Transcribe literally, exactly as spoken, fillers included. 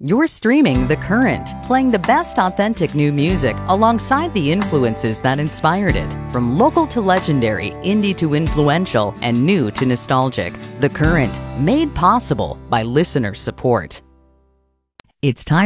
You're streaming The Current, playing the best authentic new music alongside the influences that inspired it. From local to legendary, indie to influential, and new to nostalgic. The Current, made possible by listener support. It's time